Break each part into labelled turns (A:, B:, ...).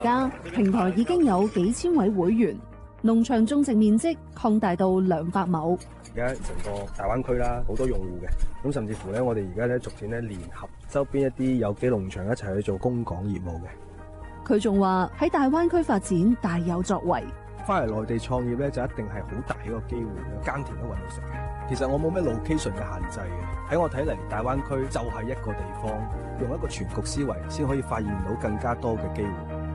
A: 而家平台已經有幾千位會員，農場種植面積擴大到200畝。
B: 而家成個大灣區啦，好多用戶嘅，咁甚至乎咧，我哋而家咧逐漸咧聯合周邊一啲有機農場一齊去做供港業務嘅。
A: 佢仲話喺大灣區發展大有作為。
B: 翻嚟內地創業咧，就一定係好大一個機會嘅，耕田都搵到食嘅。其實我冇咩 location 嘅限制嘅，喺我睇嚟，大灣區就係一個地方，用一個全局思維，先可以發現到更加多嘅機會。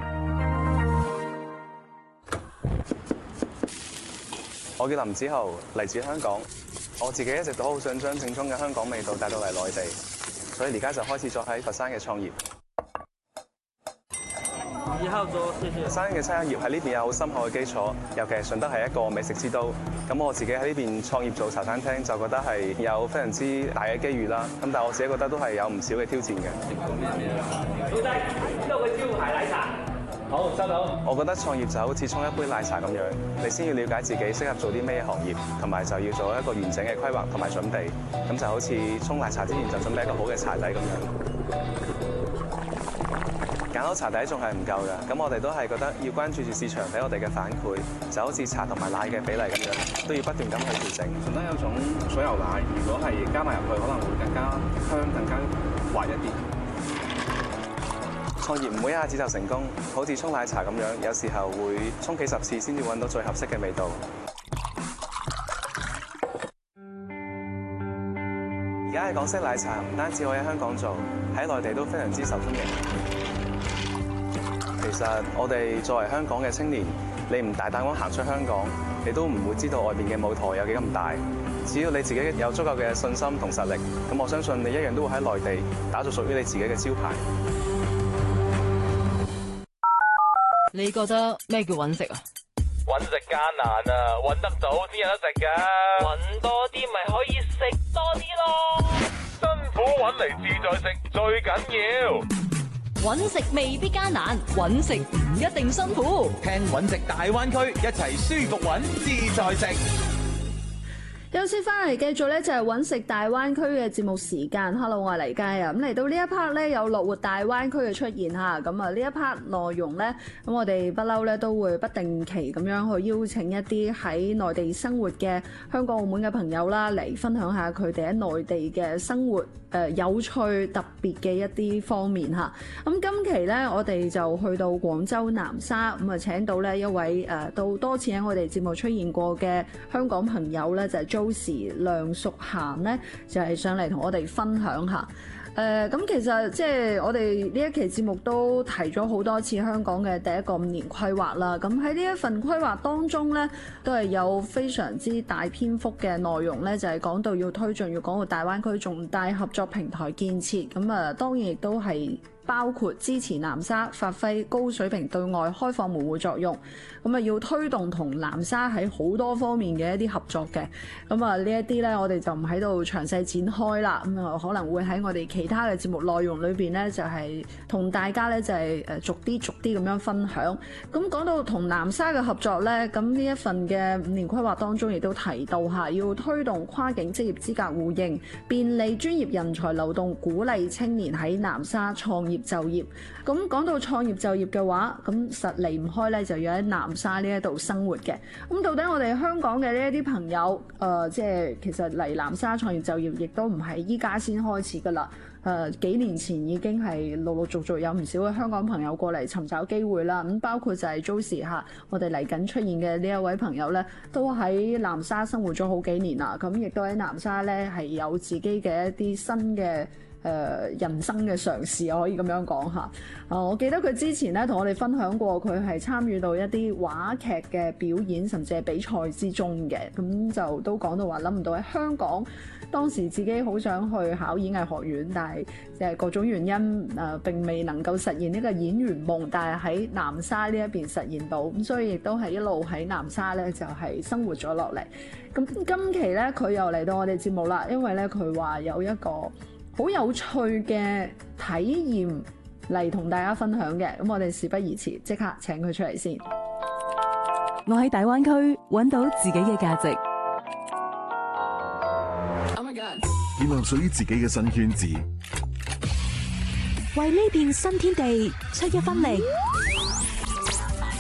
C: 我叫林子豪，嚟自香港。我自己一直都好想將正宗嘅香港味道帶到嚟內地，所以而家就開始咗喺佛山嘅創業。佛山嘅餐飲業喺呢邊有好深厚嘅基礎，尤其係順德係一個美食之都。咁我自己喺呢邊創業做茶餐廳，就覺得係有非常之大嘅機遇啦。咁但係我自己覺得都係有唔少嘅挑戰嘅。老細，呢度嘅招牌奶茶。好，收到。我覺得創業就好似沖一杯奶茶咁樣，你先要了解自己適合做啲咩行業，同埋就要做一個完整嘅規劃同埋準備。咁就好似沖奶茶之前就準備一個好嘅茶底咁樣。揀好茶底仲係唔夠嘅，咁我哋都係覺得要關注住市場俾我哋嘅反饋，就好似茶同埋奶嘅比例咁樣，都要不斷咁去調整。順德有種水牛奶，如果係加埋入去，可能會更加香、更加滑一啲。創業唔會一下子就成功，好似沖奶茶咁樣，有時候會沖幾十次先至揾到最合適嘅味道。而家嘅港式奶茶唔單止可以喺香港做，喺內地都非常之受歡迎。其實我哋作為香港嘅青年，你唔大膽咁行出香港，你都唔會知道外邊嘅舞台有幾咁大。只要你自己有足夠嘅信心同實力，咁我相信你一樣都會喺內地打造屬於你自己嘅招牌。
D: 你覺得咩叫揾食啊？
E: 揾食艱難啊，揾得到先有得食㗎。揾多啲咪可以食多啲咯。辛苦揾嚟自在食最緊要。
D: 揾食未必艱難，揾食唔一定辛苦。
F: 聽揾食大灣區，一齊舒服揾，自在食。
G: 有次翻嚟繼續咧就係揾食大灣區嘅節目時間。Hello， 我係黎佳啊。咁嚟到呢一 part 咧有樂活大灣區嘅出現嚇。咁啊呢一 part 內容咧，咁我哋不嬲咧都會不定期咁樣去邀請一啲喺內地生活嘅香港澳門嘅朋友啦，嚟分享下佢哋喺內地嘅生活有趣特別嘅一啲方面嚇。咁今期咧我哋就去到廣州南沙，咁啊請到咧一位都多次喺我哋節目出現過嘅香港朋友咧，就係Josie 梁淑嫻咧，就係上嚟同我哋分享下。咁其實即係我哋呢一期節目都提咗好多次香港嘅第一個5年規劃啦。咁喺呢一份規劃當中咧，都係有非常之大篇幅嘅內容咧，就係講到要推進粵港澳大灣區重大合作平台建設。咁啊，當然亦都係包括支持南沙發揮高水平對外開放門戶作用，咁啊要推動同南沙喺好多方面嘅一啲合作嘅，咁啊呢一啲呢，我哋就唔喺度詳細展開啦，咁啊可能會喺我哋其他嘅節目內容裏邊呢，就係同大家呢，就係逐啲咁樣分享。咁講到同南沙嘅合作呢，咁呢一份嘅5年規劃當中亦都提到下，要推動跨境職業資格互認，便利專業人才流動，鼓勵青年喺南沙創業就業。咁講到創業就業嘅話，咁實離唔開咧，就要喺南沙呢一度生活嘅。咁到底我哋香港嘅呢一啲朋友，即係其實嚟南沙創業就業，亦都唔係依家先開始噶啦。幾年前已經係陸陸續續有唔少嘅香港朋友過嚟尋找機會啦。咁包括就係 Josie 嚇，我哋嚟緊出現嘅呢一位朋友咧，都喺南沙生活咗好幾年啦。咁亦都喺南沙咧係有自己嘅一啲新嘅人生嘅嘗試，可以咁樣講下。我記得佢之前咧同我哋分享過，佢係參與到一啲話劇嘅表演，甚至係比賽之中嘅。咁就都講到話，諗唔到喺香港當時自己好想去考演藝學院，但係即係各種原因並未能夠實現呢個演員夢，但係喺南沙呢一邊實現到。咁所以亦都係一路喺南沙咧就係生活咗落嚟。咁今期咧佢又嚟到我哋節目啦，因為咧佢話有一個好有趣嘅體驗嚟同大家分享嘅。咁我哋事不宜遲，即刻請佢出嚟先。
A: 我喺大灣區揾到自己嘅價值，
H: 建立屬於自己嘅新圈子，
A: 為呢片新天地出一分力。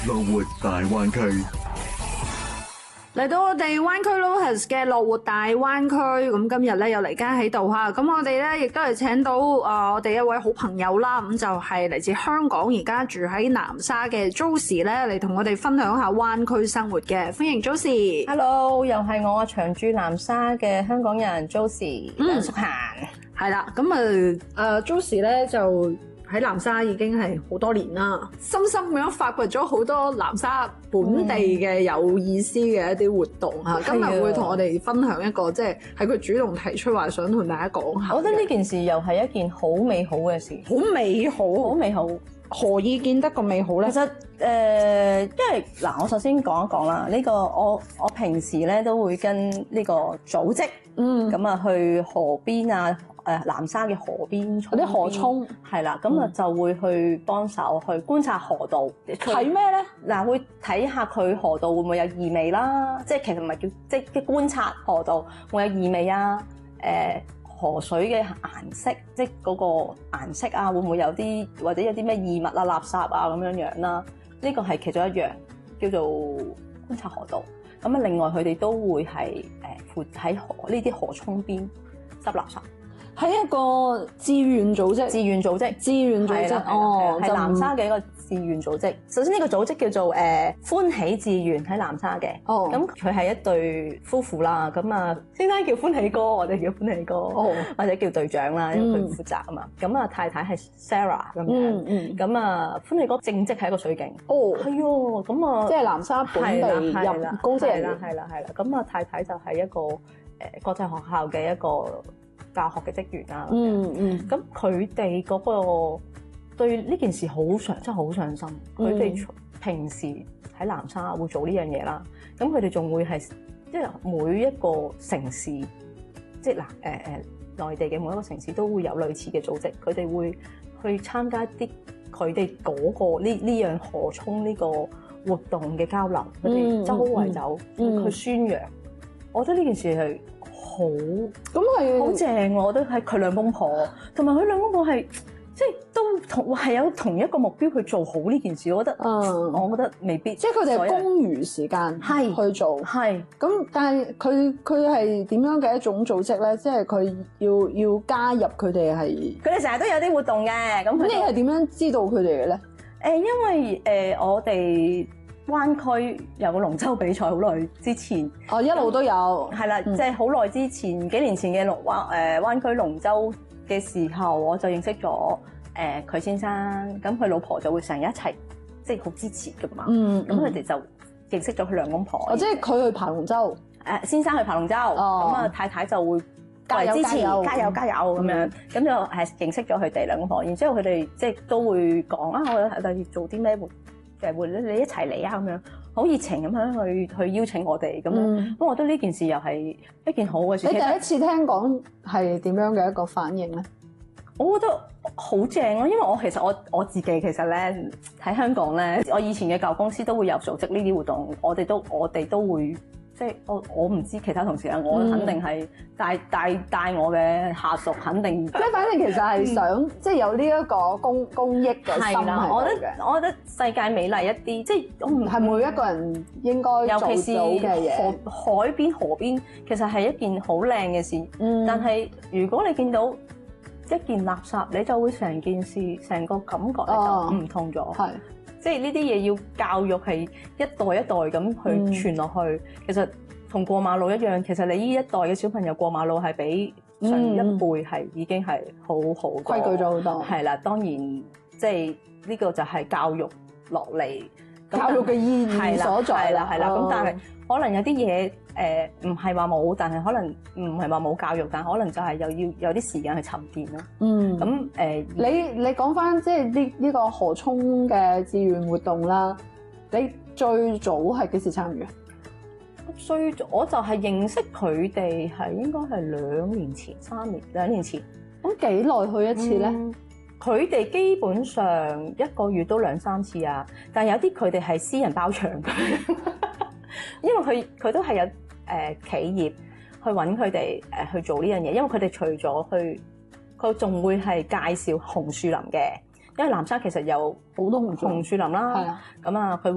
H: 樂活大灣區。
G: 嚟到我哋灣區 Lotus 嘅樂活大灣區，咁今日咧有黎嘉喺度嚇，咁我哋咧亦都係請到我哋一位好朋友啦，咁就係嚟自香港而家住喺南沙嘅 Josie 咧嚟同我哋分享下灣區生活嘅，歡迎 Josie。
I: Hello， 又係我長駐南沙嘅香港人 Josie 梁淑嫻。
G: 係啦，咁Josie 咧就喺南沙已經係好多年啦，深深咁樣發掘咗好多南沙本地嘅有意思嘅一啲活動嚇。今日會同我哋分享一個，即係佢主動提出話想同大家講下。
I: 我覺得呢件事又係一件好美好嘅事，
G: 好美好，好美好。何以見得咁美好咧？
I: 其實因為嗱，我首先講一講啦。呢個我平時咧都會跟呢個組織，咁啊去河邊啊。南沙嘅河邊嗰啲河涌係啦，咁啊就會去幫手去觀察河道。
G: 睇咩咧？
I: 嗱，會睇下佢河道會唔會有異味啦，即係其實唔係叫即觀察河道會有異味啊。河水嘅顏色，即係嗰個顏色啊，會唔會有啲或者有啲咩異物啊、垃圾啊咁樣樣啦？呢個係其中一樣叫做觀察河道。咁啊，另外佢哋都會係喺呢啲河涌邊執垃圾。
G: 係一個志願組織，
I: 志願組織
G: 哦，
I: 係南沙嘅一個志願組織。首先呢個組織叫做歡喜志願喺南沙嘅。哦，咁佢係一對夫婦啦。咁啊，先生叫歡喜哥，我哋叫歡喜哥，或者叫隊長啦，因為佢負責啊嘛。咁啊，太太係 Sarah 咁樣。咁啊，歡喜哥正職係一個水警。哦，係喎。咁啊，
G: 即係南沙本地入公職人員。
I: 係啦。咁啊，太太就係一個國際學校嘅一個教學嘅職員啦，咁佢哋嗰個對呢件事真係好上心。佢哋平時喺南沙會做呢樣嘢啦，咁佢哋仲會係即係每一個城市，即係內地嘅每一個城市都會有類似嘅組織，佢哋會去參加啲佢哋嗰個呢樣河涌呢個活動嘅交流，佢哋周圍走去宣揚。我覺得呢件事係好正喎！我覺得係佢兩公婆，同埋佢兩公婆係即係都係有同一個目標去做好呢件事。我覺得未必，
G: 即係佢哋係公餘時間去做。係咁，但係佢係點樣嘅一種組織咧？即係佢要加入佢哋係。佢哋成日都有啲活動嘅。咁你係點樣知道佢哋嘅咧？
I: 因為我哋灣區有個龍舟比賽，好耐之前，
G: 一路都有，
I: 係啦，即係好耐之前，幾年前嘅灣區龍舟嘅時候，我就認識咗佢先生，咁佢老婆就會成日一齊，即係好支持噶嘛，咁佢哋就認識咗佢兩公婆。
G: 即係佢去爬龍舟，
I: 先生去爬龍舟，咁啊太太就會支持，加油咁樣，咁就認識咗佢哋兩公婆。然之後佢哋即係都會講我哋做啲咩會你一齊嚟啊咁樣，好熱情咁樣去邀請我哋咁樣。咁我覺得呢件事又係一件好嘅事。
G: 你第一次聽講係點樣嘅一個反應咧？
I: 我覺得好正咯，因為我自己其實咧喺香港咧，我以前嘅舊公司都會有組織呢啲活動，我哋都會。即係我唔知其他同事啊，我肯定係帶我嘅下屬，肯定即
G: 係反正其實係想即係有呢一個公益嘅心喺度嘅。
I: 我覺得世界美麗一啲，即係我唔
G: 係每一個人應該做到嘅嘢。
I: 海邊河邊其實係一件好靚嘅事，但係如果你見到一件垃圾，你就會成件事成個感覺咧就唔同咗。係。即係呢啲嘢要教育係一代一代咁去傳落去，其實同過馬路一樣。其實你呢一代嘅小朋友過馬路係比上一輩係已經係好規
G: 矩咗好多。
I: 係啦，當然即係呢個就係教育落嚟，
G: 教育嘅意義所在啦。
I: 係啦，咁但係可能有啲嘢唔係話冇，但係可能唔係話冇教育，但可能就係又要有啲時間去沉澱咯。咁
G: 你講翻即係呢個河涌嘅志願活動啦，你最早係幾時參與啊？
I: 最早我就係認識佢哋係應該係2年前。
G: 咁幾耐去一次咧？
I: 佢哋基本上一個月都2-3次啊，但係有啲佢哋係私人包場嘅，因為佢都係有企業去揾佢哋去做呢樣嘢，因為佢哋除咗佢仲會係介紹紅樹林嘅，因為南沙其實有好多紅樹林啦，咁啊佢會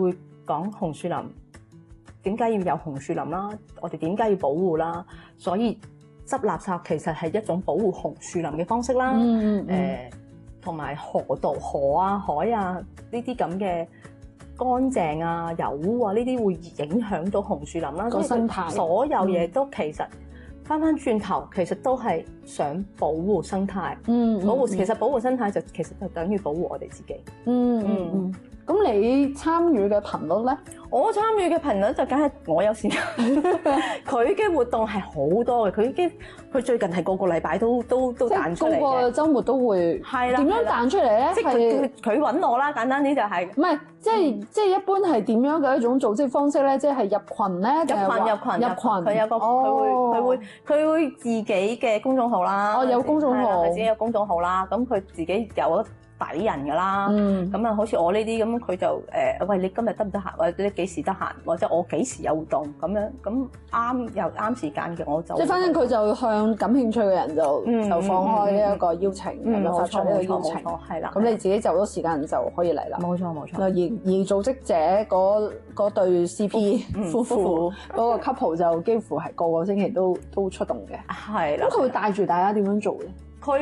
I: 講紅樹林，點解要有紅樹林啦？我哋點解要保護啦？所以執垃圾其實係一種保護紅樹林嘅方式啦。同埋河道、河啊、海啊呢啲咁嘅乾淨啊、油污啊呢啲會影響到紅樹林啦。
G: 個生態，
I: 所有嘢都其實翻轉頭，其實都係想保護生態。其實保護生態其實就等於保護我哋自己。
G: 咁你參與嘅頻率咧？
I: 我參與嘅頻率就梗係我有時間，佢嘅活動係好多嘅。佢最近係個禮拜都彈出嚟嘅，
G: 個個週末都會。係啦。點樣彈出嚟咧？
I: 即係佢揾我啦，簡單啲就係。
G: 唔係，即係一般係點樣嘅一種組織方式咧？即係入群咧？入群。佢有個佢會自己嘅公眾號啦。有公眾號。佢自己有公眾號啦，咁佢自己有底人㗎啦，咁啊，好似我呢啲咁，佢就喂，你今日得唔得閒，或者你幾時得閒，或者我幾時有活動咁樣，咁啱又啱時間嘅我就即係反正佢就向感興趣嘅人就放開呢一個邀請，咁樣發出呢個邀請，係啦。咁你自己就咗時間就可以嚟啦。冇錯。而組織者嗰對 CP 夫婦嗰個 couple 就幾乎係個星期都出動嘅。係啦。咁佢會帶住大家點樣做咧？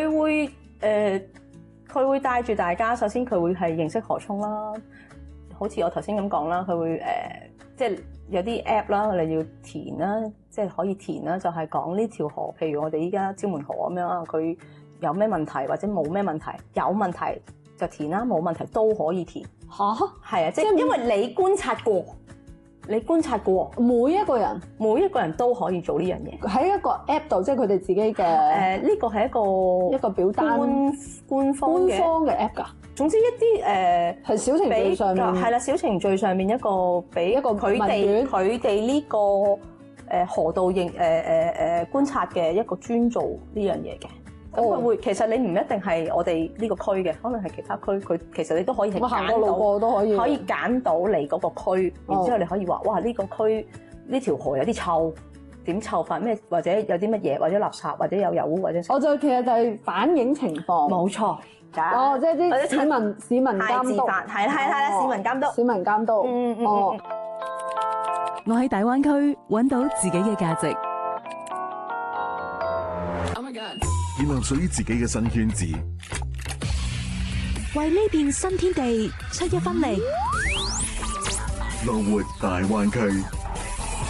G: 佢會帶住大家，首先佢會係認識河涌啦，好似我頭先咁講啦，佢會即係有啲 app 啦，你要填啦，即係可以填啦，就係講呢條河，譬如我哋依家蕉門河咁樣，佢有咩問題或者冇咩問題，有問題就填啦，冇問題都可以填。嚇？係啊，即係因為你觀察過。每一個人都可以做呢樣嘢喺一個 app 度，即係佢哋自己嘅呢個係一個表單官方嘅 app 㗎。總之一啲係小程序上面係啦，小程序上面一個俾一個佢哋呢個河道觀察嘅一個專做呢樣嘢嘅。咁佢會其實你唔一定係我哋呢個區嘅，可能係其他區。佢其實你都可以係行過路過都可以揀到你嗰個區，然之後你可以話：哇！呢個區呢條河有啲臭，點臭法咩？或者有啲乜嘢，或者垃圾，或者有油污，或者我就其實就係反映情況。冇錯。即係啲市民監督，係啦，市民監督。
J: 我喺大灣區揾到自己嘅價值。
H: 建立屬於自己嘅新圈子，
J: 為呢片新天地出一分力。
H: 樂活大灣區。